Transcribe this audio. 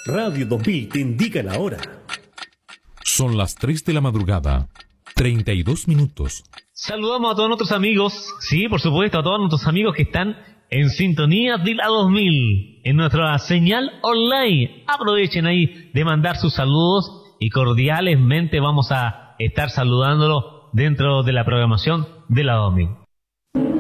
Radio 2000 te indica la hora. Son las 3 de la madrugada, 32 minutos. Saludamos a todos nuestros amigos, sí, por supuesto, a todos nuestros amigos que están en sintonía de la 2000, en nuestra señal online. Aprovechen ahí de mandar sus saludos y cordialmente vamos a estar saludándolo dentro de la programación de la 2000.